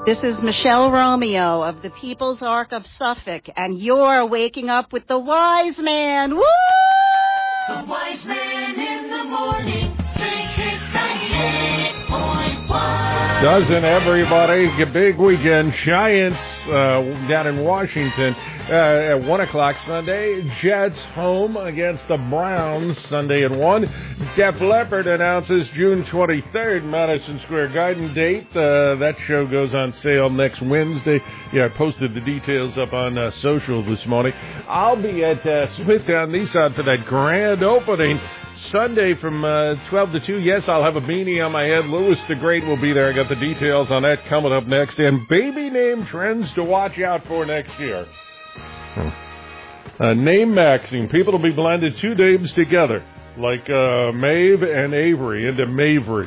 This is Michelle Romeo of the People's Ark of Suffolk, and you're waking up with the Wise Man. Woo! The Wise Man in the morning. Sing Hits 98.1. Doesn't everybody? A big weekend. Giants down in Washington at 1 o'clock Sunday. Jets home against the Browns Sunday at 1. Def Leppard announces June 23rd, Madison Square Garden date. That show goes on sale next Wednesday. Yeah, I posted the details up on social this morning. I'll be at Smithtown Nissan for that grand opening Sunday from 12 to 2. Yes, I'll have a beanie on my head. Louis the Great will be there. I got the details on that coming up next. And baby name trends to watch out for next year. Name maxing. People will be blended two names together, like Maeve and Avery into Mavery.